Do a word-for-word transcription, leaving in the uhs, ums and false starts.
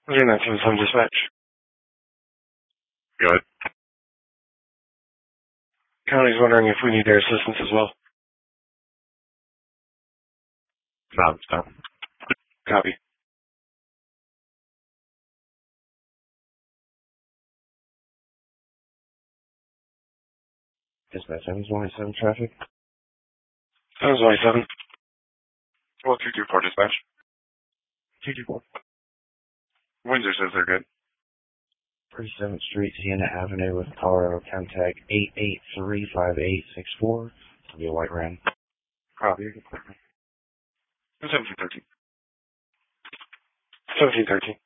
Yeah, nine seven seven dispatch. Go ahead. County's wondering if we need their assistance as well. No, no. Copy. Dispatch, seven one seven traffic. seven one seven. Well, two two four dispatch. two two four. Windsor says they're good. thirty-seventh Street, Sienna Avenue with Colorado contact eight eight three five eight six four. It'll be a white ram. Copy. seventeen thirteen. seventeen thirteen.